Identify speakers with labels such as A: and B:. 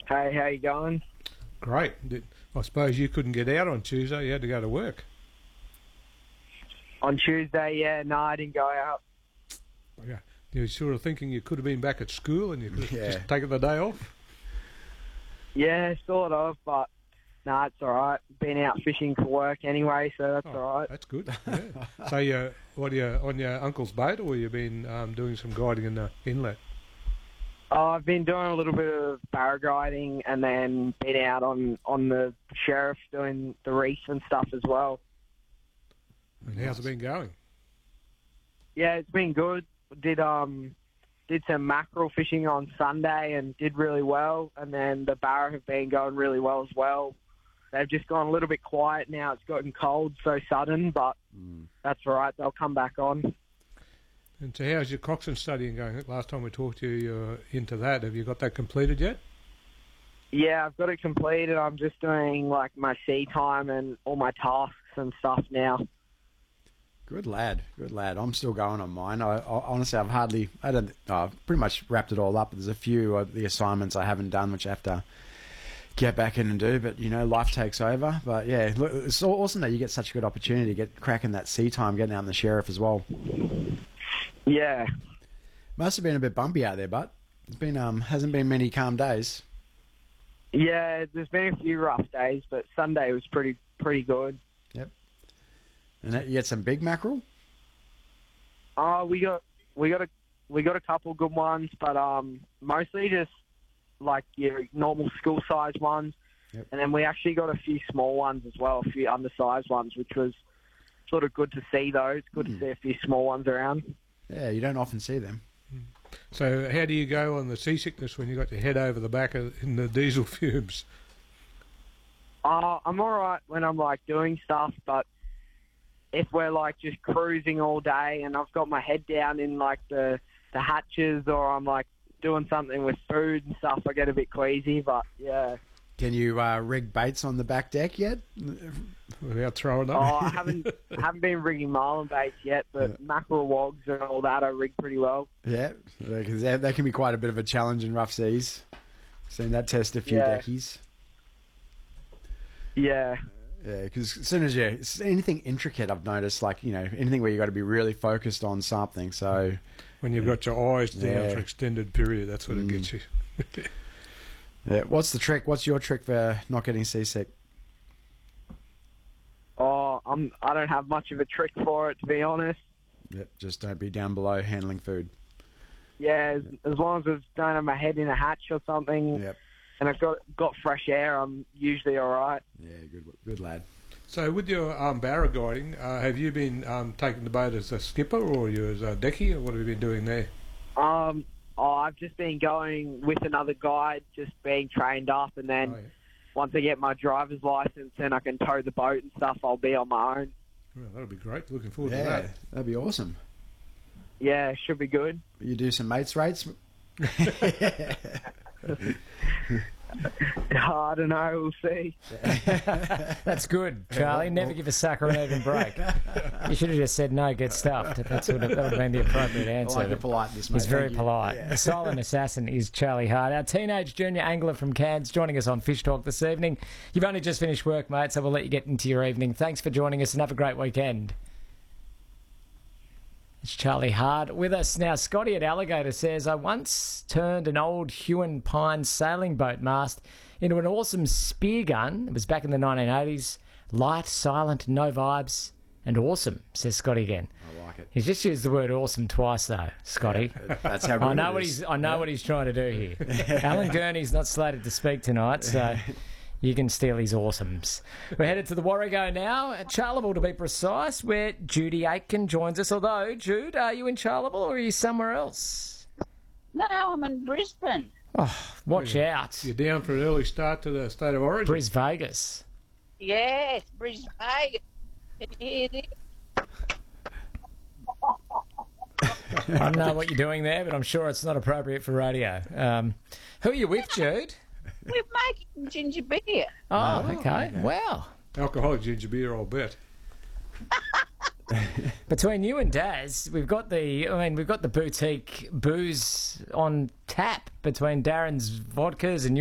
A: Hey, how you going?
B: Great. I suppose you couldn't get out on Tuesday. You had to go to work.
A: On Tuesday, yeah, no, I didn't go out.
B: Yeah. You were sort of thinking you could have been back at school and you could have just taken the day off?
A: Yeah, sort of, but no, it's all right. Been out fishing for work anyway, so that's all right.
B: That's good. Yeah. So, what are you on your uncle's boat, or you been doing some guiding in the inlet?
A: I've been doing a little bit of barra guiding and then been out on the Sheriff doing the reef and stuff as well.
B: And how's it been going?
A: Yeah, it's been good. Did some mackerel fishing on Sunday and did really well, and then the barra have been going really well as well. They've just gone a little bit quiet now. It's gotten cold so sudden, but that's all right. They'll come back on.
B: And so how's your coxswain studying going? Last time we talked to you, you were into that. Have you got that completed yet?
A: Yeah, I've got it completed. I'm just doing like my sea time and all my tasks and stuff now.
C: Good lad, good lad. I'm still going on mine. I honestly, I've pretty much wrapped it all up. There's a few of the assignments I haven't done, which I have to get back in and do. But, life takes over. But, yeah, look, it's awesome that you get such a good opportunity to get cracking that sea time, getting out in the Sheriff as well.
A: Yeah.
C: Must have been a bit bumpy out there, but it's been hasn't been many calm days.
A: Yeah, there's been a few rough days, but Sunday was pretty good.
C: Yep. And you get some big mackerel?
A: We got a couple good ones, but mostly just like your normal school size ones.
C: Yep.
A: And then we actually got a few small ones as well, a few undersized ones, which was sort of good to see though. It's good to see a few small ones around.
C: Yeah, you don't often see them.
B: So how do you go on the seasickness when you got your head over the back in the diesel fumes?
A: I'm all right when I'm like doing stuff, but if we're like just cruising all day and I've got my head down in like the hatches, or I'm like doing something with food and stuff, I get a bit queasy. But yeah.
C: Can you rig baits on the back deck yet?
B: Without throwing up?
A: I haven't been rigging marlin baits yet, but mackerel wogs and all that I rig pretty well.
C: Yeah, because that can be quite a bit of a challenge in rough seas. Seen that test a few deckies.
A: Yeah.
C: Yeah, because as soon as it's anything intricate, I've noticed, like, anything where you got to be really focused on something. So
B: when you've got your eyes down for extended period, that's what it gets you.
C: Yeah. What's the trick? What's your trick for not getting seasick?
A: I don't have much of a trick for it, to be honest.
C: Yep, just don't be down below handling food.
A: Yeah, as long as I don't have my head in a hatch or something.
C: Yep.
A: And I've got fresh air, I'm usually all right.
C: Yeah, good lad.
B: So with your barra guiding, have you been taking the boat as a skipper or you as a decky, or what have you been doing there?
A: I've just been going with another guide, just being trained up, and then once I get my driver's license and I can tow the boat and stuff, I'll be on my own.
B: Well, that'll be great. Looking forward to that.
C: That'd be awesome.
A: Yeah, should be good.
C: You do some mates rates?
A: I don't know, we'll see.
D: That's good, Charlie. Never give a sucker an even break. You should have just said no, get stuffed. That would have been the appropriate answer.
C: I like the politeness, mate.
D: He's very polite.
C: Yeah.
D: The silent assassin is Charlie Hart, our teenage junior angler from Cairns, joining us on Fish Talk this evening. You've only just finished work, mate, so we'll let you get into your evening. Thanks for joining us and have a great weekend. It's Charlie Hard with us. Now, Scotty at Alligator says, I once turned an old Huon Pine sailing boat mast into an awesome spear gun. It was back in the 1980s. Light, silent, no vibes, and awesome, says Scotty again.
C: I like it.
D: He's just used the word awesome twice, though, Scotty.
C: That's how
D: I know what he's trying to do here. Alan Gurney's not slated to speak tonight, so you can steal his awesomes. We're headed to the Warrego now, at Charleville to be precise, where Judy Aitken joins us. Although, Jude, are you in Charleville or are you somewhere else?
E: No, I'm in Brisbane.
D: Oh, watch out.
B: You're down for an early start to the State of Origin.
D: Bris Vegas.
E: Yes, Brisbane. Can you hear this?
D: I don't know what you're doing there, but I'm sure it's not appropriate for radio. Who are you with, Jude?
E: We're making ginger beer.
D: Oh, okay. Wow.
B: Alcoholic ginger beer, I'll bet.
D: Between you and Daz, we've got the boutique booze on tap between Darren's vodkas and